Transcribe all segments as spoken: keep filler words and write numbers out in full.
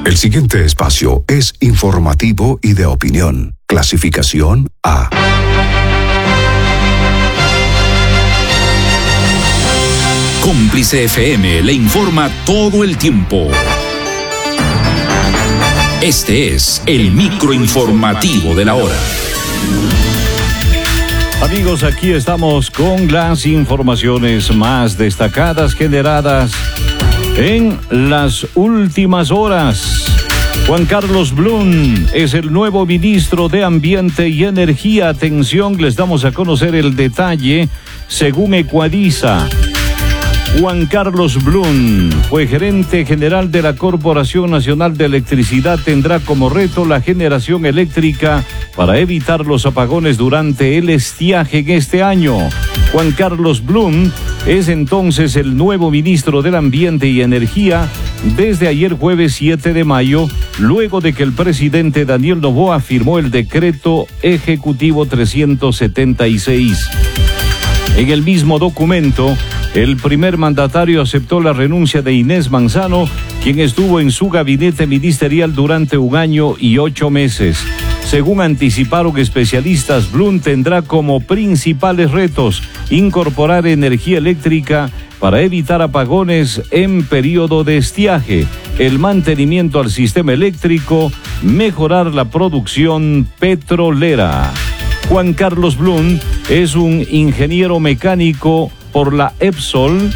El siguiente espacio es informativo y de opinión. Clasificación A. Cómplice F M le informa todo el tiempo. Este es el microinformativo de la hora. Amigos, aquí estamos con las informaciones más destacadas generadas en las últimas horas. Juan Carlos Blum es el nuevo ministro de Ambiente y Energía. Atención, les damos a conocer el detalle. Según Ecuavisa, Juan Carlos Blum fue gerente general de la Corporación Nacional de Electricidad. Tendrá como reto la generación eléctrica para evitar los apagones durante el estiaje en este año. Juan Carlos Blum es entonces el nuevo ministro del Ambiente y Energía desde ayer jueves siete de mayo, luego de que el presidente Daniel Noboa firmó el decreto ejecutivo trescientos setenta y seis. En el mismo documento, el primer mandatario aceptó la renuncia de Inés Manzano, quien estuvo en su gabinete ministerial durante un año y ocho meses. Según anticiparon especialistas, Blum tendrá como principales retos incorporar energía eléctrica para evitar apagones en periodo de estiaje, el mantenimiento al sistema eléctrico, mejorar la producción petrolera. Juan Carlos Blum es un ingeniero mecánico por la EPSOL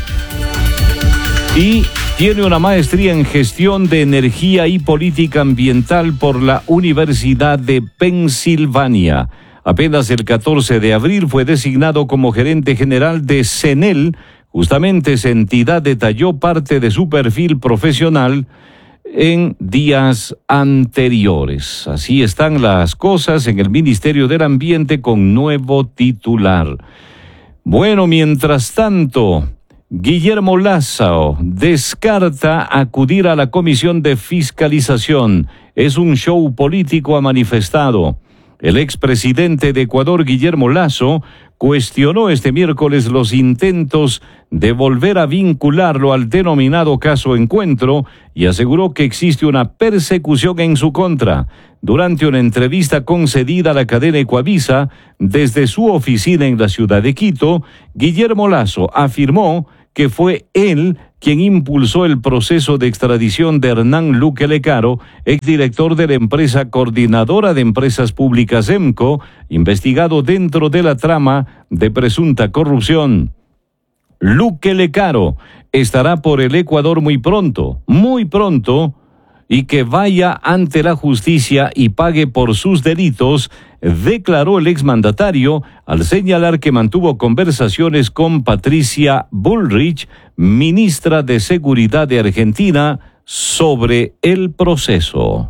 y tiene una maestría en gestión de energía y política ambiental por la Universidad de Pensilvania. Apenas el catorce de abril fue designado como gerente general de CENEL. Justamente esa entidad detalló parte de su perfil profesional en días anteriores. Así están las cosas en el Ministerio del Ambiente con nuevo titular. Bueno, mientras tanto, Guillermo Lasso descarta acudir a la Comisión de Fiscalización. Es un show político, ha manifestado. El expresidente de Ecuador, Guillermo Lasso, cuestionó este miércoles los intentos de volver a vincularlo al denominado caso Encuentro y aseguró que existe una persecución en su contra. Durante una entrevista concedida a la cadena Ecuavisa desde su oficina en la ciudad de Quito, Guillermo Lasso afirmó que fue él quien impulsó el proceso de extradición de Hernán Luque Lecaro, exdirector de la empresa Coordinadora de Empresas Públicas EMCO, investigado dentro de la trama de presunta corrupción. Luque Lecaro estará por el Ecuador muy pronto, muy pronto, y que vaya ante la justicia y pague por sus delitos, declaró el exmandatario al señalar que mantuvo conversaciones con Patricia Bullrich, ministra de Seguridad de Argentina, sobre el proceso.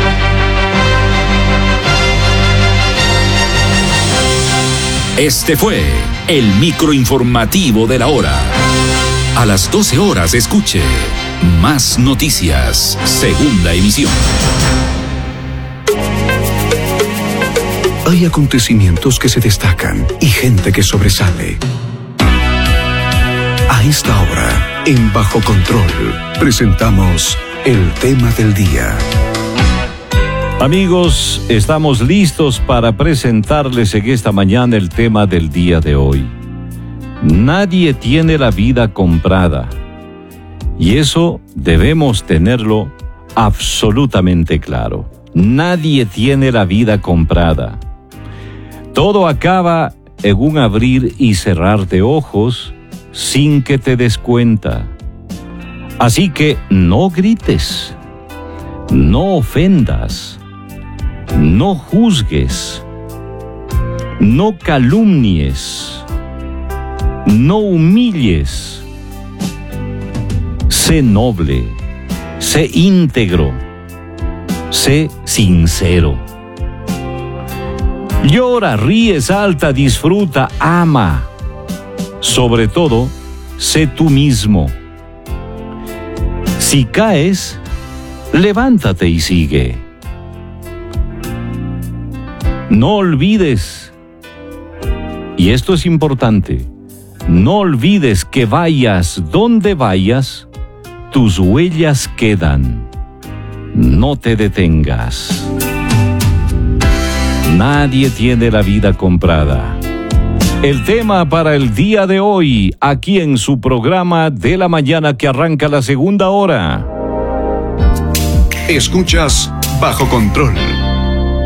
Este fue el microinformativo de la hora. A las doce horas escuche Más Noticias, segunda emisión. Hay acontecimientos que se destacan y gente que sobresale. A esta hora, en Bajo Control, presentamos el tema del día. Amigos, estamos listos para presentarles en esta mañana el tema del día de hoy. Nadie tiene la vida comprada. Y eso debemos tenerlo absolutamente claro. Nadie tiene la vida comprada. Todo acaba en un abrir y cerrar de ojos sin que te des cuenta. Así que no grites, no ofendas, no juzgues, no calumnies, no humilles. Sé noble, sé íntegro, sé sincero. Llora, ríe, salta, disfruta, ama. Sobre todo, sé tú mismo. Si caes, levántate y sigue. No olvides, y esto es importante, no olvides que vayas donde vayas, tus huellas quedan. No te detengas. Nadie tiene la vida comprada. El tema para el día de hoy, aquí en su programa de la mañana que arranca la segunda hora. Escuchas Bajo Control.